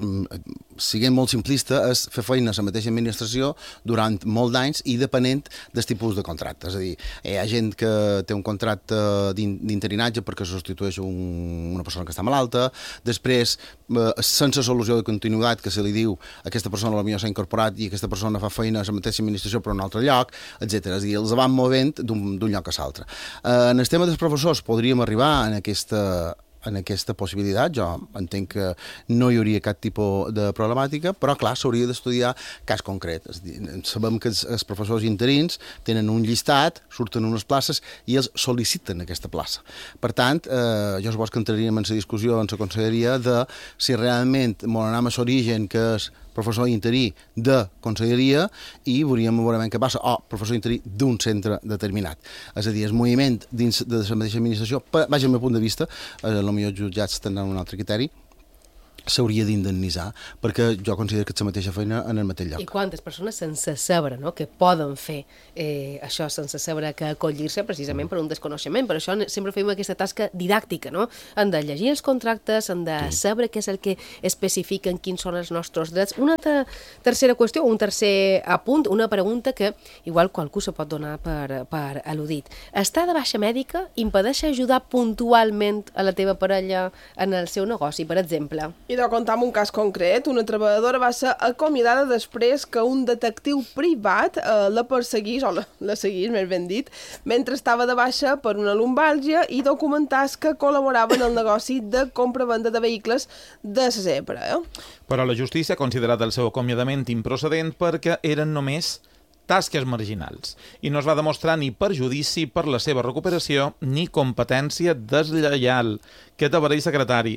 siguent molt simplista, és fer feina a la mateixa administració durant molt d'anys i depenent del tipus de contracte. És a dir, hi ha gent que té un contracte d'interinatge perquè substitueix un, una persona que està malalta, després, sense solució de continuïtat, que se li diu aquesta persona potser s'ha incorporat i aquesta persona fa feina a la mateixa administració però en un altre lloc, etcètera. És a dir, els van movent d'un lloc a l'altre. En el tema dels professors podríem arribar en aquesta en aquesta possibilitat. Jo entenc que no hi hauria cap tipus de problemàtica, però clar, s'hauria d'estudiar cas concret. És dir, sabem que els, els professors interins tenen un llistat, surten unes places i ells sol·liciten aquesta plaça. Per tant, eh, jo suposo que entraríem en la discussió en la conselleria de si realment m'anem a l'origen, que és professor interí de conselleria, i veuríem veurement què passa, o professor interí d'un centre determinat. És a dir, el moviment dins de la mateixa administració, vaja, al meu punt de vista, eh, potser els jutjats tenen un altre criteri, s'hauria d'indemnitzar, perquè jo considero que és la mateixa feina en el mateix lloc. I quantes persones sense saber, no?, que poden fer eh, això sense saber que acollir-se precisament per un desconeixement. Per això sempre fem aquesta tasca didàctica, no? Han de llegir els contractes, han de sí. saber què és el que especifiquen, quins són els nostres drets. Una ter tercera qüestió, un tercer apunt, una pregunta que igual qualcú se pot donar per, per al·ludit. Estar de baixa mèdica impedeix ajudar puntualment a la teva parella en el seu negoci, per exemple? I de contar un cas concret, una treballadora va ser acomiadada després que un detectiu privat eh, la perseguís, o la, la seguís, més ben dit, mentre estava de baixa per una lumbàlgia i documentàs que col·laborava en el negoci de compra-venda de vehicles de la seva parella. Però la justícia ha considerat el seu acomiadament improcedent perquè eren només tasques marginals i no es va demostrar ni perjudici per la seva recuperació ni competència deslleial. Què t'aparell, secretari?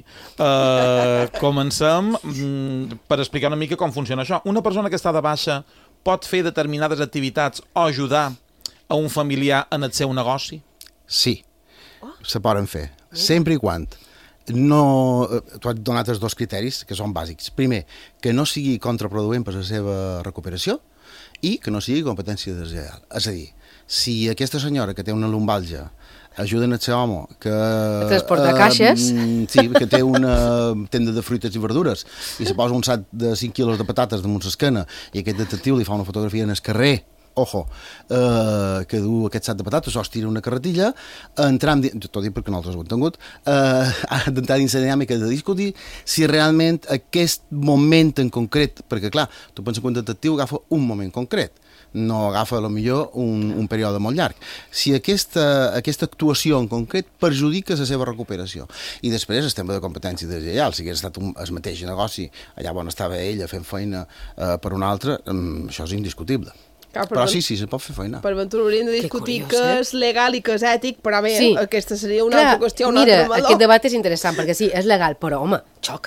Uh, comencem mm, per explicar una mica com funciona això. Una persona que està de baixa pot fer determinades activitats o ajudar a un familiar en el seu negoci? Sí, se poden fer, sempre i quan no... Tu has donat els dos criteris que són bàsics. Primer, que no sigui contraproduent per la seva recuperació i que no sigui competència deslleial. És a dir, si aquesta senyora que té una lumbàlgia ajuda el seu home que... A transportar eh, caixes. Sí, que té una tenda de fruites i verdures i se posa un sac de cinc quilos de patates damunt l'esquena i aquest detectiu li fa una fotografia en el carrer, ojo, eh, que du aquest sac de patates o es tira una carretilla, entram, t'ho dic perquè nosaltres ho hem tingut, eh, d'entrar dins la dinàmica de discutir si realment aquest moment en concret, perquè clar, tu penses que un detectiu agafa un moment concret, no agafa potser un, un període molt llarg. Si aquesta, aquesta actuació en concret perjudica la seva recuperació. I després el tema de competència deslleial, si hagués estat un, el mateix negoci allà on estava ella fent feina eh, per un altre, um, això és indiscutible. Clar, però sí, sí, se pot fer feina. Per ventura hauríem de discutir que, curiós, eh? és legal i que és ètic, però bé, sí. aquesta seria una Clar, altra qüestió, una mira, altra meló. Aquest debat és interessant, perquè sí, és legal, però home, xoca.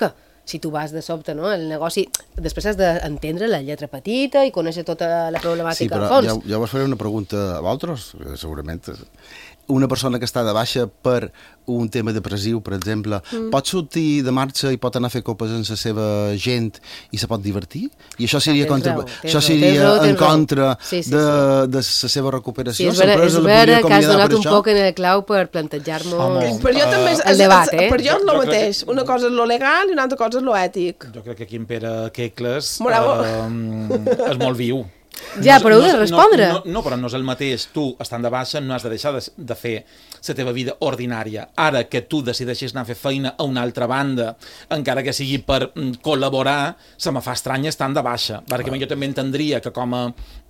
si tu vas de sobte, no?, el negoci, després has d'entendre la lletra petita i conèixer tota la problemàtica sí, però al fons. Ja, ja vos faré una pregunta a vosaltres, segurament. Una persona que està de baixa per un tema depressiu, per exemple, mm. pot sortir de marxa i pot anar a fer copes amb la seva gent i se pot divertir? I això seria, ah, contra... raó, això seria raó, en contra sí, sí, de, sí. de la seva recuperació? Sí, és vera, és vera que has donat un poc en el clau per plantejar-nos per jo també és, el debat, eh? Per jo és el mateix. Una cosa és lo legal i una altra cosa és lo ètic. Jo crec que aquí en Pere Quecles Bravo. eh, és molt viu. Ja, no, però heu no, de respondre. No, no, no, però no és el mateix. Tu, estant de baixa, no has de deixar de, de fer la teva vida ordinària. Ara que tu decideixis anar a fer feina a una altra banda, encara que sigui per mm, col·laborar, se me fa estrany estant de baixa. Perquè ah. jo també entendria que com a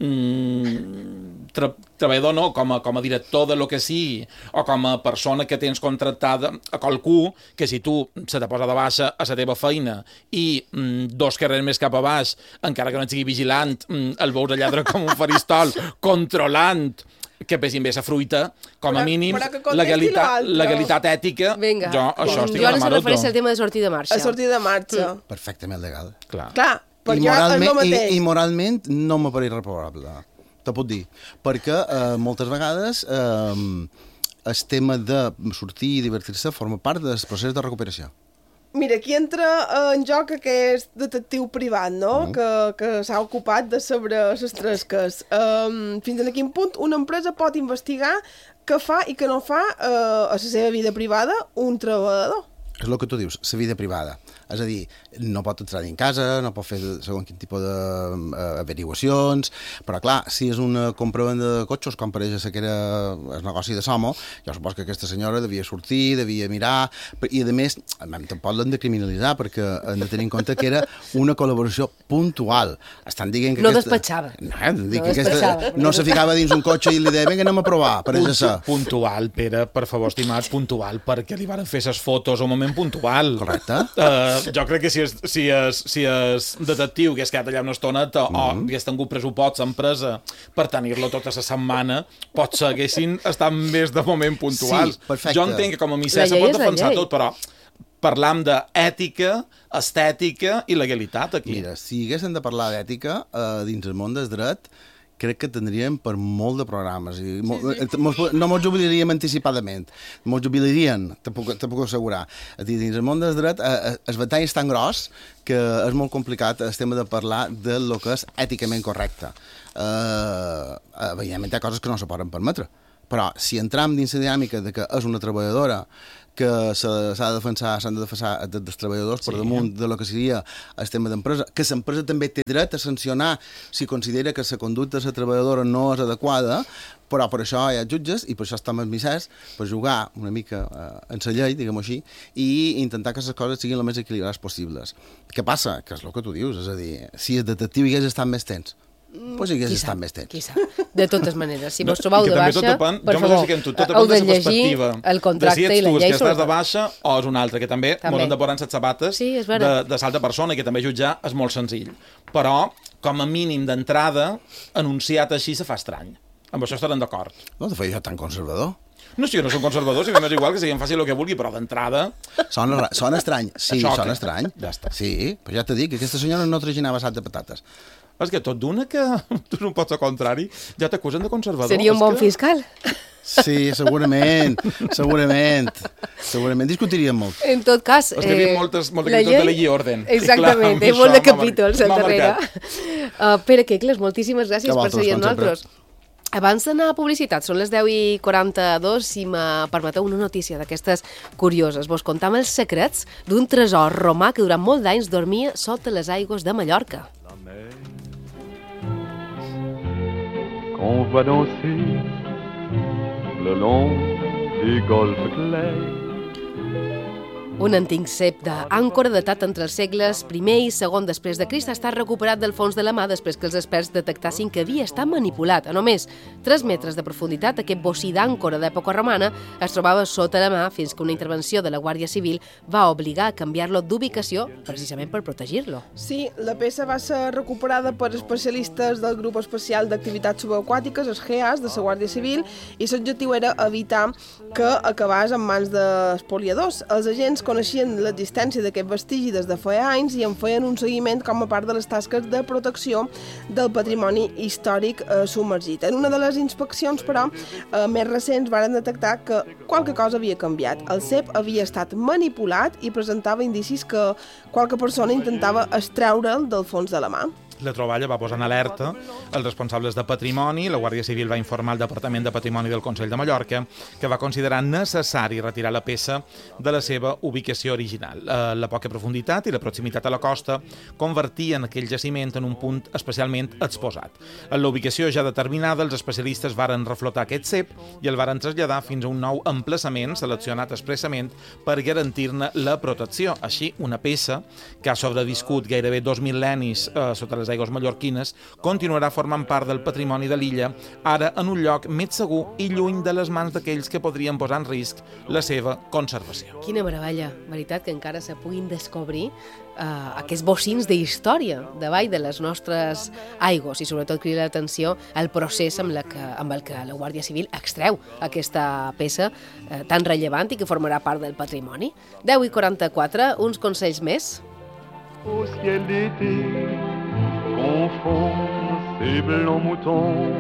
mm, tra treballador, no, com a, com a director de lo que sigui, o com a persona que tens contractada a qualcú, que si tu se te posa de baixa a la teva feina i mm, dos carrers més cap a baix, encara que no et sigui vigilant, mm, el veus allà com un faristol, controlant que pesin bé la fruita, com a mínim, legalitat, legalitat ètica, Vinga. jo això estic jo a la ara se maroto. refereix al tema de sortir de marxa. A sortir de marxa. Mm. Perfectament legal. Clar. Clar, per I jo és el moralment, i, mateix. I moralment no m'apareix reprobable. Te puc dir. Perquè eh, moltes vegades eh, el tema de sortir i divertir-se forma part del procés de recuperació. Mira, aquí entra en joc aquest detectiu privat, no?, mm. que, que s'ha ocupat de saber les tresques. Um, fins a quin punt una empresa pot investigar què fa i què no fa uh, a la seva vida privada un treballador. És el que tu dius, la vida privada. És a dir, no pot entrar en casa, no pot fer segons quin tipus d'averiguacions, però clar, si és una compra-venda de cotxes, com per exemple que era el negoci de Somo, jo supos que aquesta senyora devia sortir, devia mirar, i a més, tampoc l'han de criminalitzar, perquè han de tenir en compte que era una col·laboració puntual. Estan dient que no aquesta... despatxava. No, eh? No que despatxava. Aquesta... no se ficava dins un cotxe i li deia, vinga, anem a provar, per exemple. Puntual, Pere, per favor, estimat, puntual, perquè li van fer ses fotos un moment puntual. Correcte. Uh, jo crec que si és, si és, si és detectiu que es quedat allà una estoneta mm -hmm. o hagués tingut pressupost a empresa per tenir-lo tota la setmana, potser haguessin estat més de moment puntuals. Sí, perfecte. Jo entenc que com a misser se pot defensar tot, però parlam d'ètica, estètica i legalitat aquí. Mira, si haguéssim de parlar d'ètica eh, dins el món del dret, crec que tindríem per molt de programes. I sí, sí. Mos, no mos jubilaríem anticipadament. Mos jubilarien, te puc, te puc assegurar. A dir, dins el món del dret, eh, el batall és tan gros que és molt complicat el tema de parlar de lo que és èticament correcte. Eh, evidentment, hi ha coses que no se poden permetre. Però si entram dins la dinàmica de que és una treballadora que s'ha de defensar, s'han de defensar dels treballadors per sí. damunt de lo que seria el tema d'empresa, que l'empresa també té dret a sancionar si considera que la conducta de la treballadora no és adequada, però per això hi ha jutges i per això estem els missers, per jugar una mica eh, en la llei, diguem-ho així, i intentar que les coses siguin el més equilibrades possibles. Què passa? Que és el que tu dius, és a dir, si el detectiu hi hagués estat més temps, pues hagués estat més temps. Qui sap, de totes maneres. Si vos trobeu de baixa, depèn, per favor, heu de llegir el contracte i la llei. De si ets tu que estàs de baixa o és un altre, que també, també. molt hem de posar en les sabates sí, de, de l'altra persona, i que també jutjar és molt senzill. Però, com a mínim d'entrada, anunciat així se fa estrany. Amb això estarem d'acord. No te feia tan conservador. No, sí, jo no soc conservador, si m'és igual que siguin fàcil el que vulgui, però d'entrada... Sona, sona estrany, sí, Xoca. sona estrany. Ja està. Sí, però ja t'he dit que aquesta senyora no traginava sac de patates. És que tot d'una que tu no pots al contrari, ja t'acusen de conservador. Seria un és bon que... fiscal. Sí, segurament, segurament. Segurament discutiríem molt. En tot cas... És que hi havia moltes, moltes la llei... de llei i orden. Exactament, hi ha molt de capítols al darrere. Uh, Pere Quecles, moltíssimes gràcies per ser amb nosaltres. Abans d'anar a publicitat, són les deu i quaranta-dos, si me permeteu una notícia d'aquestes curioses. Vos contam els secrets d'un tresor romà que durant molt d'anys dormia sota les aigües de Mallorca. On va danser le long du golfe clair. Un antic cep d'àncora datat entre els segles primer i segon després de Crist ha estat recuperat del fons de la mà després que els experts detectassin que havia estat manipulat. A només tres metres de profunditat, aquest bocí d'àncora d'època romana es trobava sota la mà fins que una intervenció de la Guàrdia Civil va obligar a canviar-lo d'ubicació precisament per protegir-lo. Sí, la peça va ser recuperada per especialistes del Grup Especial d'Activitats Subaquàtiques, els G E A S, de la Guàrdia Civil, i l'objectiu era evitar que acabés en mans d'espoliadors. Els agents coneixien l'existència d'aquest vestigi des de feia anys i en feien un seguiment com a part de les tasques de protecció del patrimoni històric eh, submergit. En una de les inspeccions, però, eh, més recents, varen detectar que qualque cosa havia canviat. El cep havia estat manipulat i presentava indicis que qualque persona intentava extreure'l del fons de la mà. La troballa va posar en alerta els responsables de patrimoni. La Guàrdia Civil va informar al Departament de Patrimoni del Consell de Mallorca que va considerar necessari retirar la peça de la seva ubicació original. La poca profunditat i la proximitat a la costa convertien aquell jaciment en un punt especialment exposat. En la ubicació ja determinada, els especialistes varen reflotar aquest cep i el varen traslladar fins a un nou emplaçament seleccionat expressament per garantir-ne la protecció. Així, una peça que ha sobreviscut gairebé dos mil·lennis eh, sota les aigües mallorquines continuarà formant part del patrimoni de l'illa, ara en un lloc més segur i lluny de les mans d'aquells que podrien posar en risc la seva conservació. Quina meravella, veritat, que encara se puguin descobrir uh, aquests bocins d'història davall de les nostres aigües i sobretot crida l'atenció el procés amb, la que, amb el que la Guàrdia Civil extreu aquesta peça uh, tan rellevant i que formarà part del patrimoni. deu i quaranta-quatre, uns consells més. Au ciel d'été confond ces blancs moutons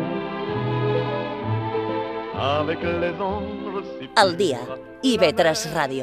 avec les anges si... El dia, I V tres Ràdio.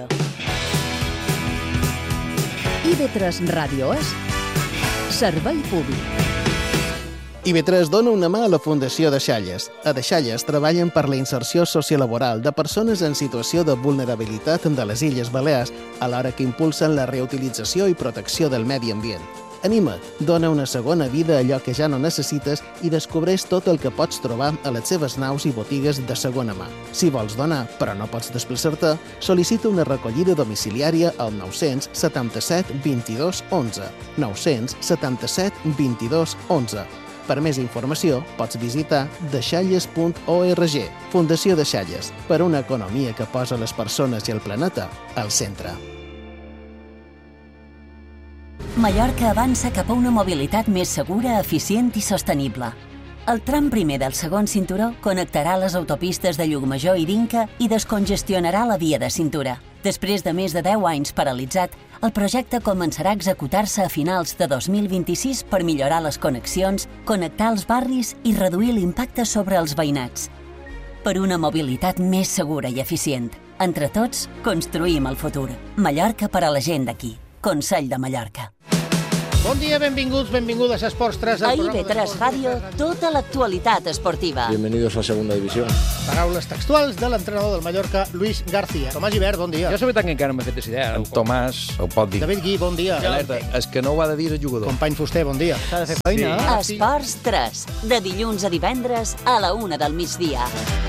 I V tres Ràdio és servei públic. I V tres dona una mà a la Fundació Deixalles. A Deixalles treballen per la inserció sociolaboral de persones en situació de vulnerabilitat de les Illes Balears, alhora que impulsen la reutilització i protecció del medi ambient. Anima't, dona una segona vida a allò que ja no necessites i descobreix tot el que pots trobar a les seves naus i botigues de segona mà. Si vols donar, però no pots desplaçar-te, sol·licita una recollida domiciliària al nou-cents setanta-set vint-i-dos onze. nou-cents setanta-set vint-i-dos onze. Per més informació, pots visitar deixalles punt org. Fundació Deixalles, per una economia que posa les persones i el planeta al centre. Mallorca avança cap a una mobilitat més segura, eficient i sostenible. El tram primer del segon cinturó connectarà les autopistes de Llucmajor i d'Inca i descongestionarà la via de cintura. Després de més de deu anys paralitzat, el projecte començarà a executar-se a finals de dos mil vint-i-sis per millorar les connexions, connectar els barris i reduir l'impacte sobre els veïnats. Per una mobilitat més segura i eficient. Entre tots, construïm el futur. Mallorca per a la gent d'aquí. Consell de Mallorca. Bon dia, benvinguts, benvingudes a Esports tres. A I V tres Ràdio, tota l'actualitat esportiva. Bienvenidos a Segunda División. Paraules textuals de l'entrenador del Mallorca, Luis García. Tomàs Gibert, bon dia. Jo la veritat que encara no m'he fet idea. En Tomàs ho pot dir. David Gui, bon dia. Alerta, és que no ho ha de dir el jugador. Company Fuster, bon dia. S'ha de fer feina. Sí. Esports tres, de dilluns a divendres a la una del migdia.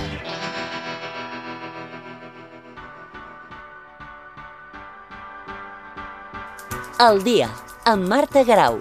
El dia, amb Marta Garau.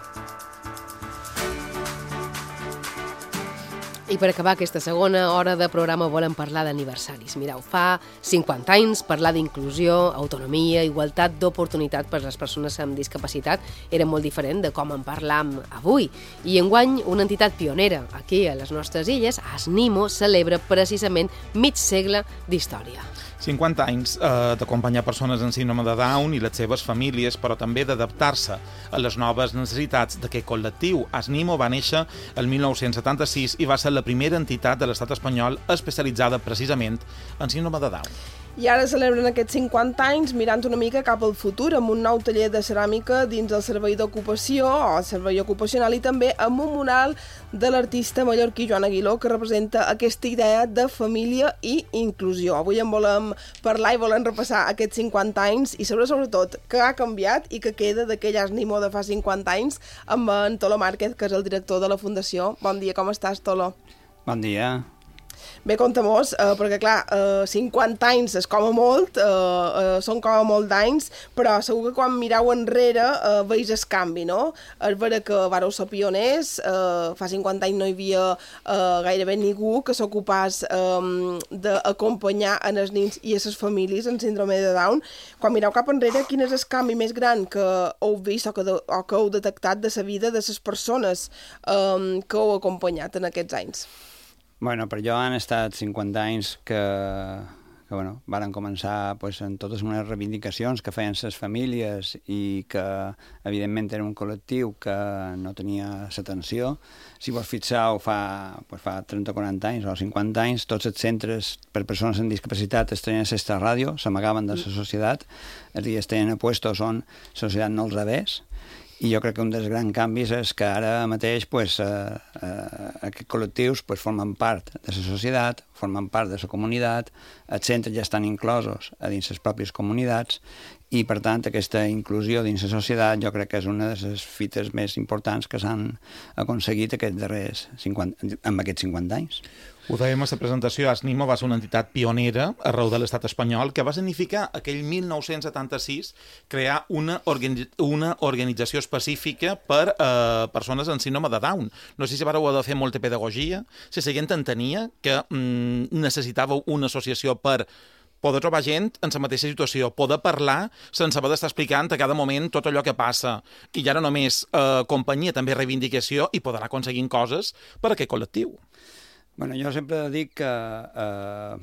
I per acabar aquesta segona hora de programa volem parlar d'aniversaris. Mireu, fa cinquanta anys parlar d'inclusió, autonomia, igualtat d'oportunitat per a les persones amb discapacitat era molt diferent de com en parlam avui. I enguany, una entitat pionera aquí a les nostres illes, ASNIMO, celebra precisament mig segle d'història. cinquanta anys eh, d'acompanyar persones amb síndrome de Down i les seves famílies, però també d'adaptar-se a les noves necessitats d'aquest col·lectiu. ASNIMO va néixer el mil nou-cents setanta-sis i va ser la primera entitat de l'estat espanyol especialitzada precisament en síndrome de Down. I ara celebren aquests cinquanta anys mirant una mica cap al futur, amb un nou taller de ceràmica dins el servei d'ocupació o el servei ocupacional i també amb un mural de l'artista mallorquí Joan Aguiló que representa aquesta idea de família i inclusió. Avui en volem parlar i volem repassar aquests cinquanta anys i saber sobretot què ha canviat i què queda d'aquell ASNIMO de fa cinquanta anys amb en Tolo Márquez, que és el director de la Fundació. Bon dia, com estàs, Tolo? Bon dia. Bé, conta-mos, eh, perquè clar, eh, cinquanta anys és com a molt, eh, eh, són com a molt d'anys, però segur que quan mireu enrere eh, veus el canvi, no? És vera que vareu ser pioners, eh, fa cinquanta anys no hi havia eh, gairebé ningú que s'ocupés eh, d'acompanyar en els nens i a les famílies en síndrome de Down. Quan mireu cap enrere, quin és el canvi més gran que heu vist o que, de, o que heu detectat de la vida de les persones eh, que heu acompanyat en aquests anys? Bueno, per jo han estat cinquanta anys que, que bueno, varen començar pues, en totes unes reivindicacions que feien les famílies i que, evidentment, era un col·lectiu que no tenia l'atenció. Si vos fixeu, fa, pues, fa trenta o quaranta anys o cinquanta anys, tots els centres per persones amb discapacitat es tenien aquesta ràdio, s'amagaven de la societat, és a dir, es tenien puestos on la societat no els rebés. I jo crec que un dels grans canvis és que ara mateix pues, eh, eh, aquests col·lectius pues, formen part de la societat, formen part de la comunitat, els centres ja estan inclosos a dins les pròpies comunitats i, per tant, aquesta inclusió dins la societat jo crec que és una de les fites més importants que s'han aconseguit aquests darrers cinquanta, amb aquests cinquanta anys. Ho dèiem a la presentació, ASNIMO va ser una entitat pionera arreu de l'estat espanyol que va significar aquell mil nou-cents setanta-sis crear una, organi una organització específica per eh, persones amb síndrome de Down. No sé si vareu de fer molta pedagogia, si la gent entenia que mm, necessitàveu una associació per poder trobar gent en la mateixa situació, poder parlar sense haver d'estar explicant a cada moment tot allò que passa. I ja no només eh, companyia, també reivindicació i poder anar aconseguint coses per a aquest col·lectiu. Bueno, jo sempre dic que eh,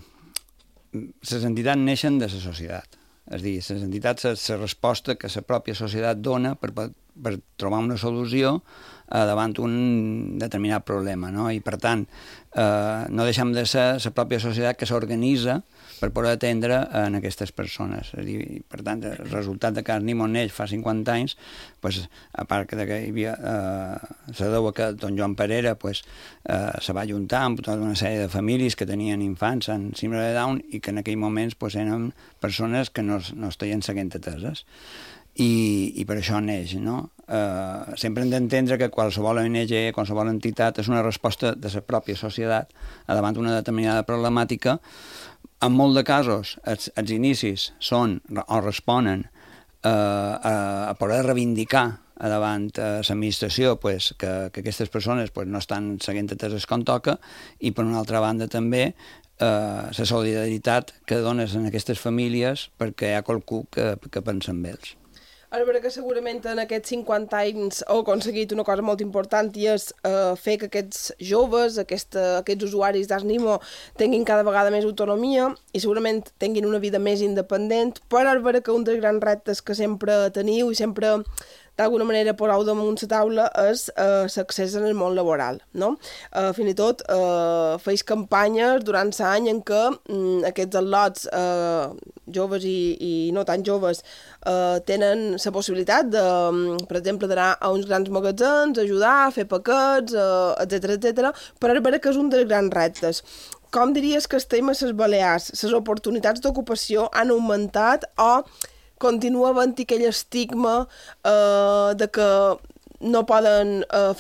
les entitats neixen de la societat. És a dir, les entitats és la resposta que la pròpia societat dona per, per trobar una solució eh, davant un determinat problema, no? I, per tant, eh, no deixem de ser la pròpia societat que s'organitza per poder atendre en aquestes persones. És a dir, per tant, el resultat de que ASNIMO neix fa cinquanta anys, pues, a part que hi havia eh, la deu que don Joan Parera pues, eh, se va ajuntar amb tota una sèrie de famílies que tenien infants en síndrome de Down i que en aquell moments pues, eren persones que no, no estaven seguint ateses. I, i per això neix, no? Eh, sempre hem d'entendre que qualsevol O N G, qualsevol entitat, és una resposta de la pròpia societat davant d'una determinada problemàtica. En molts de casos, els, els inicis són o responen eh, a, a poder reivindicar davant eh, l'administració pues, que, que aquestes persones pues, no estan seguint ateses com toca i, per una altra banda, també la eh, solidaritat que dones en aquestes famílies perquè hi ha qualcú que, que pensa en ells. Ara que segurament en aquests cinquanta anys heu aconseguit una cosa molt important i és eh, fer que aquests joves, aquesta, aquests usuaris d'ASNIMO tinguin cada vegada més autonomia i segurament tinguin una vida més independent, però ara que un dels grans reptes que sempre teniu i sempre d'alguna manera poseu damunt la taula és eh, l'accés en el món laboral, no? Eh, fins i tot eh, feis campanyes durant l'any en què mm, aquests al·lots eh, joves i, i no tan joves eh, tenen la possibilitat de, per exemple, d'anar a uns grans magatzems, ajudar, fer paquets, eh, etcètera, etcètera, però ara que és un dels grans reptes. Com diries que estem a les Balears? Les oportunitats d'ocupació han augmentat o continua havent-hi aquell estigma eh, de que no poden eh,